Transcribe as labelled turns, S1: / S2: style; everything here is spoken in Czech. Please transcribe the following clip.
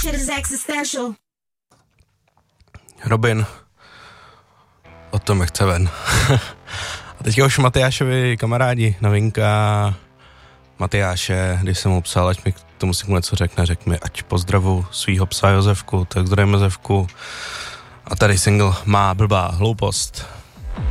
S1: Robin o tom nechce ven. A teďka už Matyášovi kamarádi, novinka Matyáše, když jsem mu psal, ať mi k tomu si něco řekne, řekl mi, ať pozdravu svýho psa Josefku, tak zdravím Josefku. A tady single Má blbá hloupost.